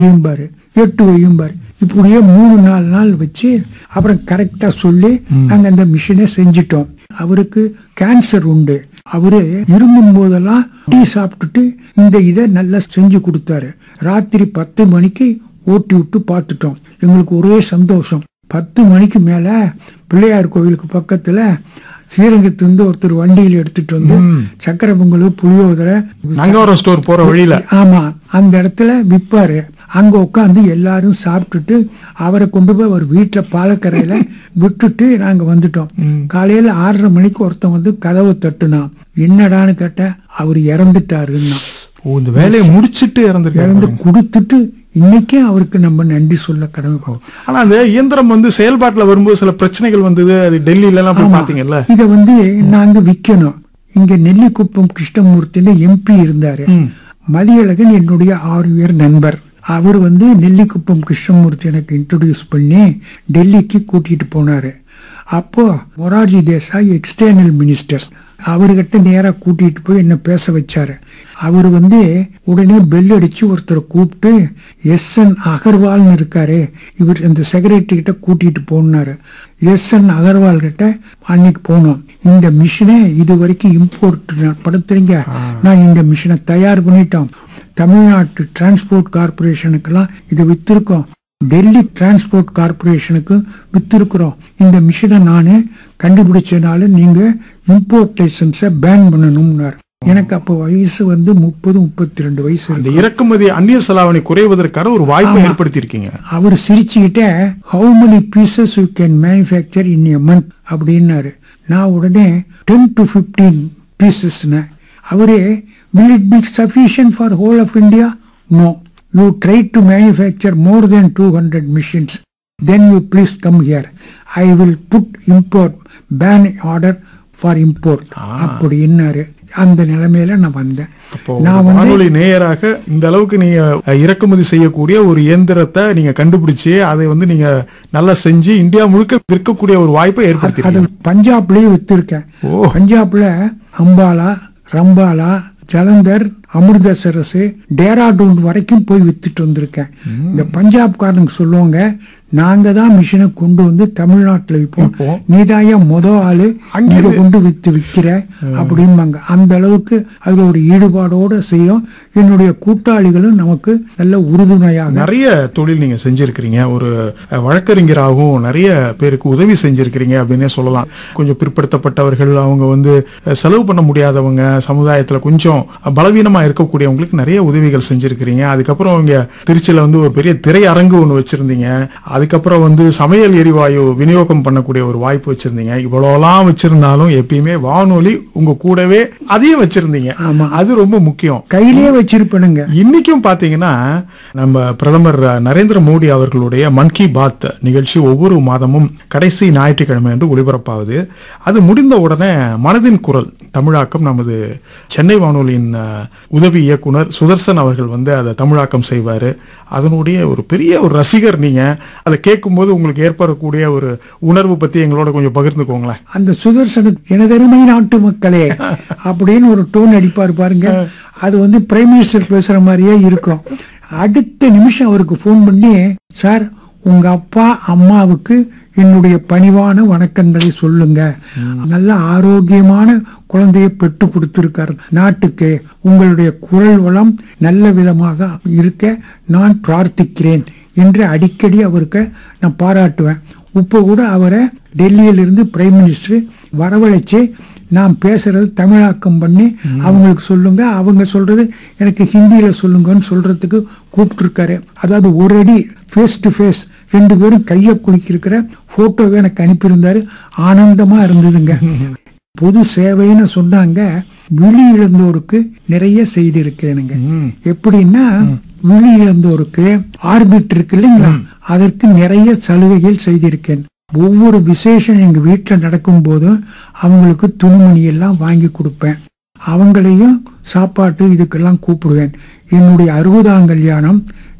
வையும்பாரு, 8 வையும்பாரு. இப்படியே 3-4 நாள் வச்சு அப்புறம் கரெக்டா சொல்லி நாங்க அந்த மிஷினை செஞ்சிட்டோம். அவருக்கு கேன்சர் உண்டு. அவரு இருமும் போதெல்லாம் டீ சாப்பிட்டுட்டு இந்த இதை நல்லா செஞ்சு கொடுத்தாரு. ராத்திரி 10 மணிக்கு ஓட்டி விட்டு பார்த்துட்டோம். எங்களுக்கு ஒரே சந்தோஷம். 10 மணிக்கு மேல பிள்ளையார் கோவிலுக்கு பக்கத்துல ஸ்ரீரங்கத்திலிருந்து ஒருத்தர் வண்டியில் எடுத்துட்டு வந்து சக்கரை பொங்கல், புளியோதரை, நங்கவரம் ஸ்டோர் போற வழியில, ஆமா, அந்த இடத்துல விற்பாரு. அங்க உட்காந்து எல்லாரும் சாப்பிட்டுட்டு அவரை கொண்டு போய் ஒரு வீட்டுல பாலக்கரையில விட்டுட்டு நாங்க வந்துட்டோம். காலையில 6:30 மணிக்கு ஒருத்தன் வந்து கதவை தட்டுனா, என்னடான்னு கேட்ட, அவர் இறந்துட்டாருன்னா. இந்த வேலையை முடிச்சிட்டு இறந்து கொடுத்துட்டு இன்னைக்கே அவருக்கு நம்ம நன்றி சொல்ல கடமை. ஆனா அந்த இயந்திரம் வந்து செயல்பாட்டுல வரும்போது சில பிரச்சனைகள் வந்தது. அது டெல்லியில எல்லாம் போய் பாத்தீங்கல்ல. இத வந்து நாங்க விக்கணும். இங்க நெல்லிக்குப்பம் கிருஷ்ணமூர்த்தின்னு எம்பி இருந்தாரு. மதியழகன் என்னுடைய 6 பேர் நண்பர். அவர் வந்து நெல்லிக்குப்பம் கிருஷ்ணமூர்த்தி எனக்கு இன்ட்ரோடியூஸ் பண்ணி டெல்லிக்கு கூட்டிட்டு போனாரு. அப்போ மொரார்ஜி தேசாய் எக்ஸ்டர்னல் மினிஸ்டர், அவர்கிட்ட நேரா கூட்டிட்டு போய் என்ன பேச வச்சாரு. அவர் வந்து உடனே பெல் அடிச்சு ஒருத்தரை கூப்பிட்டு, எஸ்.என். அகர்வால்னு இருக்காரு, இவர் இந்த செக்ரட்டரி கிட்ட கூட்டிட்டு போனாரு. எஸ்.என். அகர்வால் கிட்ட அன்னைக்கு போனோம். இந்த மிஷினை இது வரைக்கும் இம்போர்ட் படுத்துறீங்க, நான் இந்த மிஷினை தயார் பண்ணிட்டோம். தமிழ்நாட்டு டிரான்ஸ்போர்ட் கார்பரேஷனுக்கெல்லாம் இதை வித்திருக்கோம், டெல்லி டிரான்ஸ்போர்ட் கார்பரேஷனுக்கு வித்திருக்கிறோம். இந்த மிஷினை நானு கண்டுபிடிச்சதுனால நீங்க இம்போர்ட் லைசன்ஸை பேன் பண்ணணும்னாரு. எனக்கு அப்போ வயசு வந்து 30-32 வயசு. அந்த இறக்குமதி அந்நிய செலாவணி குறைவதற்கான ஒரு வாய்ப்பை ஏற்படுத்தி இருக்கீங்க. அவர் சிரிச்சுக்கிட்ட, how many pieces you can manufacture in a month அப்படின்னாரு. நான் உடனே 10 to 15 pieces. அவரே, will it be sufficient for whole of India? No. You try to manufacture more than 200 machines. Then you please come here. I will put import ban order for import. அப்படின்னாரு. அந்த நிலைமையில நான் வந்தேன். நான் வானொலி நேயராக இந்த அளவுக்கு நீங்க இறக்குமதி செய்யக்கூடிய ஒரு இயந்திரத்தை நீங்க கண்டுபிடிச்சு அதை வந்து நீங்க நல்லா செஞ்சு இந்தியா முழுக்க விற்கக்கூடிய ஒரு வாய்ப்பை ஏற்படுத்தி. அது பஞ்சாப்லயே வித்திருக்கேன். பஞ்சாப்ல அம்பாலா, ரம்பாலா, ஜலந்தர், அமிர்தசரஸ், டேராடூன் வரைக்கும் போய் வித்துட்டு வந்திருக்கேன். இந்த பஞ்சாப்காரனுக்கு சொல்லுவாங்க, நாங்க தான் மிஷினை கொண்டு வந்து தமிழ்நாட்டுல விற்போம், நீதாயா ஆளு அங்க கொண்டு விக்கிற அப்படிம்பாங்க. அந்த அளவுக்கு அதுல ஒரு ஈடுபாடோட செய்யும். என்னுடைய கூட்டாளிகளும் நமக்கு நல்ல உறுதுணையாக நிறைய தொழில் நீங்க செஞ்சிருக்கிறீங்க. ஒரு வழக்கறிஞராகவும் நிறைய பேருக்கு உதவி செஞ்சிருக்கிறீங்க அப்படின்னே சொல்லலாம். கொஞ்சம் பிற்படுத்தப்பட்டவர்கள், அவங்க வந்து செலவு பண்ண முடியாதவங்க, சமுதாயத்துல கொஞ்சம் பலவீனமா இருக்கக்கூடியவங்களுக்கு நிறைய உதவிகள் செஞ்சிருக்கிறீங்க. அதுக்கப்புறம் இங்க திருச்சியில வந்து ஒரு பெரிய திரையரங்கு ஒண்ணு வச்சிருந்தீங்க. அதுக்கப்புறம் வந்து சமையல் எரிவாயு விநியோகம் பண்ணக்கூடிய ஒரு வாய்ப்பு வச்சிருந்தீங்க. இவ்வளவுலாம் வச்சிருந்தாலும் எப்பயுமே வானொலி உங்க கூடவே அதையும் வச்சிருந்தீங்க. அது ரொம்ப முக்கியம். கையிலேயே வச்சிருப்பேனுங்க. இன்னைக்கும் பாத்தீங்கன்னா நம்ம பிரதமர் நரேந்திர மோடி அவர்களுடைய மன் கி பாத் நிகழ்ச்சி ஒவ்வொரு மாதமும் கடைசி ஞாயிற்றுக்கிழமை என்று ஒளிபரப்பாகுது. அது முடிந்த உடனே மனதின் குரல் தமிழாக்கம் நமது சென்னை வானொலியின் உதவி இயக்குனர் சுதர்சன் அவர்கள் வந்து அதை தமிழாக்கம் செய்வாரு. அதனுடைய ஒரு பெரிய ஒரு ரசிகர் நீங்க. அதை கேட்கும் போது உங்களுக்கு ஏற்படக்கூடிய ஒரு உணர்வு பத்தி எங்களோட கொஞ்சம் பகிர்ந்துக்கோங்களேன். அந்த சுதர்சன, எனதருமை நாட்டு மக்களே அப்படின்னு ஒரு டோன் அடிப்பாரு பாருங்க. அது வந்து பிரைம் மினிஸ்டர் பேசுற மாதிரியே இருக்கும். அடுத்த நிமிஷம் அவருக்கு போன் பண்ணி, சார் உங்க அப்பா அம்மாவுக்கு என்னுடைய பணிவான வணக்கங்களை சொல்லுங்க, நல்ல ஆரோக்கியமான குழந்தையை பெற்று கொடுத்திருக்கார் நாட்டுக்கு, உங்களுடைய குரல் வளம் நல்ல விதமாக இருக்க நான் பிரார்த்திக்கிறேன் என்று அடிக்கடி அவருக்கு நான் பாராட்டுவேன். இப்போ கூட அவரை டெல்லியிலிருந்து பிரைம் மினிஸ்டர் வரவழைச்சு நான் பேசுறது தமிழாக்கம் பண்ணி அவங்களுக்கு சொல்லுங்க, அவங்க சொல்றது எனக்கு ஹிந்தியில சொல்லுங்கன்னு சொல்றதுக்கு கூப்பிட்டு இருக்காரு. அதாவது ஒரு அடி ஃபேஸ் டு ஃபேஸ் 2 பேரும் கையை குலுக்கியிருக்கிற போட்டோவை எனக்கு அனுப்பியிருந்தாரு. ஆனந்தமா இருந்ததுங்க. பொது சேவைன்னு சொன்னாங்க. விழி இழந்தோருக்கு நிறைய செய்திருக்கேனுங்க. எப்படின்னா, விழி இழந்தோருக்கு ஆர்பிட் இருக்கு இல்லைங்களா, அதற்கு நிறைய சலுகைகள் செய்திருக்கேன். ஒவ்வொரு விசேஷம் எங்க வீட்டுல நடக்கும் போதும் அவங்களுக்கு துணிமணி எல்லாம் வாங்கி கொடுப்பேன். அவங்களையும் சாப்பாட்டு இதுக்கெல்லாம் கூப்பிடுவேன். என்னுடைய 60ஆம் கல்யாணம்,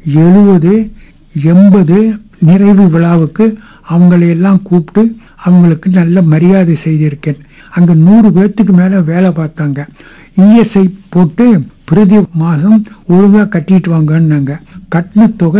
70, 80 நிறைவு விழாவுக்கு அவங்களையெல்லாம் கூப்பிட்டு அவங்களுக்கு நல்ல மரியாதை செய்திருக்கேன். அங்க 100 பேர்த்துக்கு மேல வேலை பார்த்தாங்க. இஎஸ்ஐ போட்டு பிரதி மாசம் ஒழுங்கா கட்டிட்டு வாங்கன்னாங்க. கட்டின தொகை